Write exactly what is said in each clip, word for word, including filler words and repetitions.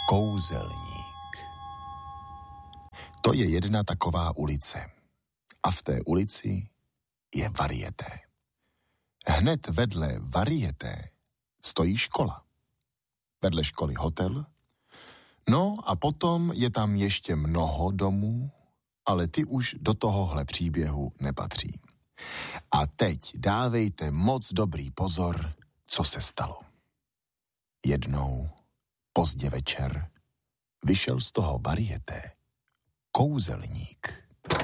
Kouzelník. To je jedna taková ulice. A v té ulici je varieté. Hned vedle varieté stojí škola. Vedle školy hotel. No a potom je tam ještě mnoho domů, ale ty už do tohohle příběhu nepatří. A teď dávejte moc dobrý pozor, co se stalo. Jednou, pozdě večer, vyšel z toho varieté kouzelník.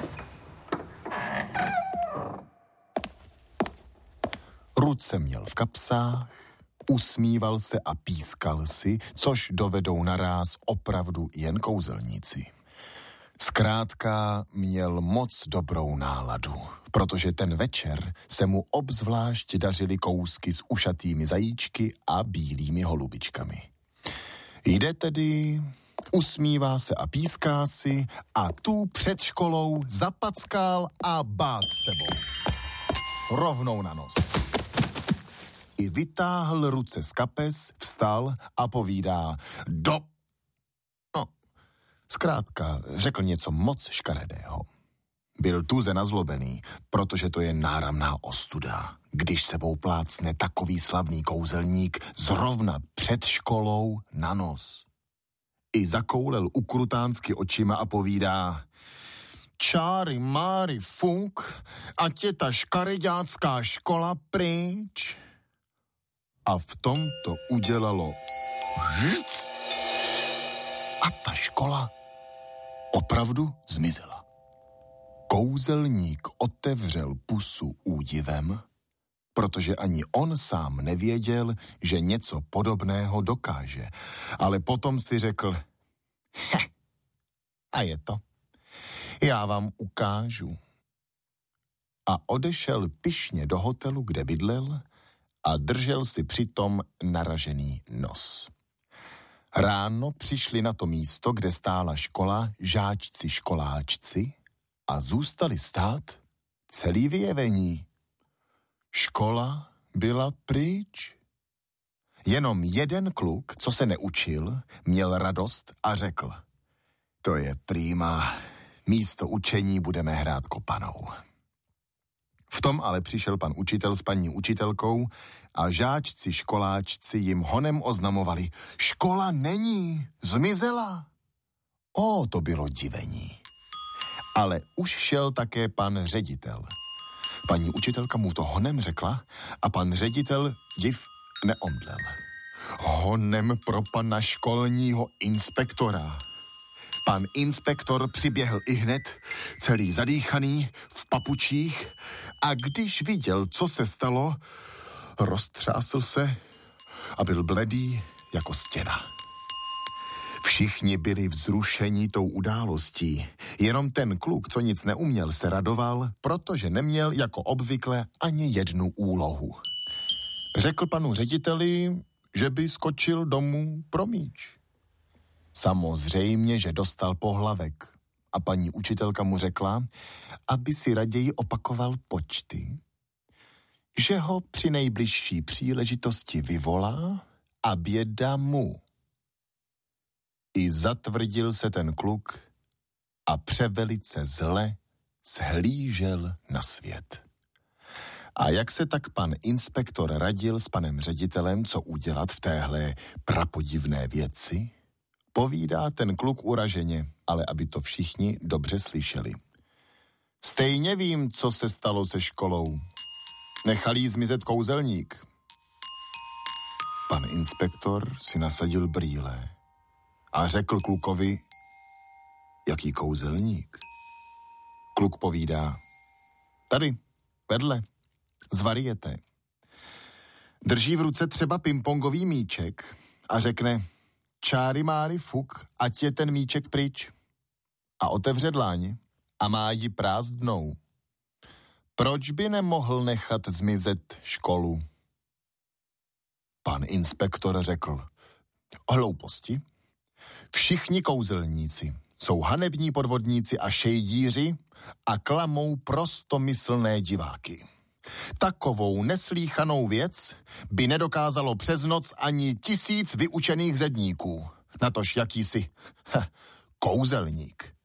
Ruce měl v kapsách, usmíval se a pískal si, což dovedou naráz opravdu jen kouzelníci. Zkrátka měl moc dobrou náladu, protože ten večer se mu obzvlášť dařily kousky s ušatými zajíčky a bílými holubičkami. Jde tedy, usmívá se a píská si a tu před školou zapackal a bát sebou. Rovnou na nos. I vytáhl ruce z kapes, vstal a povídá do... No, zkrátka řekl něco moc škaredého. Byl tuze nazlobený, protože to je náramná ostuda, když sebou plácne takový slavný kouzelník zrovna před školou na nos. I zakoulel ukrutánsky očima a povídá čáry máry funk, ať je ta škareďácká škola pryč. A v tom to udělalo žít a ta škola opravdu zmizela. Kouzelník otevřel pusu údivem, protože ani on sám nevěděl, že něco podobného dokáže. Ale potom si řekl, he, a je to, já vám ukážu. A odešel pyšně do hotelu, kde bydlel, a držel si přitom naražený nos. Ráno přišli na to místo, kde stála škola, žáčci školáčci a zůstali stát celý vyjevení. Škola byla pryč. Jenom jeden kluk, co se neučil, měl radost a řekl, to je prýma, místo učení budeme hrát kopanou. V tom ale přišel pan učitel s paní učitelkou a žáčci školáčci jim honem oznamovali, škola není, zmizela. O, to bylo divení. Ale už šel také pan ředitel. Paní učitelka mu to honem řekla a pan ředitel div neomdlel. Honem pro pana školního inspektora. Pan inspektor přiběhl ihned, celý zadýchaný, v papučích a když viděl, co se stalo, roztřásl se a byl bledý jako stěna. Všichni byli vzrušeni tou událostí, jenom ten kluk, co nic neuměl, se radoval, protože neměl jako obvykle ani jednu úlohu. Řekl panu řediteli, že by skočil domů pro míč. Samozřejmě, že dostal pohlavek a paní učitelka mu řekla, aby si raději opakoval počty, že ho při nejbližší příležitosti vyvolá a běda mu. I zatvrdil se ten kluk a převelice zle shlížel na svět. A jak se tak pan inspektor radil s panem ředitelem, co udělat v téhle prapodivné věci, povídá ten kluk uraženě, ale aby to všichni dobře slyšeli. Stejně vím, co se stalo se školou. Nechal jí zmizet kouzelník. Pan inspektor si nasadil brýle a řekl klukovi, jaký kouzelník. Kluk povídá, tady, vedle, z varieté. Drží v ruce třeba pingpongový míček a řekne, čáry máry fuk, ať je ten míček pryč. A otevře dláň a má ji prázdnou. Proč by nemohl nechat zmizet školu? Pan inspektor řekl, hlouposti. Všichni kouzelníci jsou hanební podvodníci a šejdíři a klamou prostomyslné diváky. Takovou neslíchanou věc by nedokázalo přes noc ani tisíc vyučených zedníků. natož jakýsi ha, kouzelník.